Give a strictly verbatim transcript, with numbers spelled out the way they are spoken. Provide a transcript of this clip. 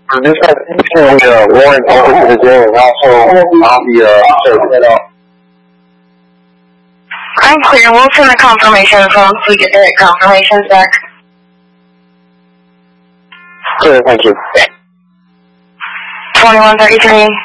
Just like sending uh, Lauren over to the jail, and also I'll be uh, serving it out. I'm clear. We'll send the confirmation as well so we get the confirmations back. Clear, thank you. twenty-one thirty-three.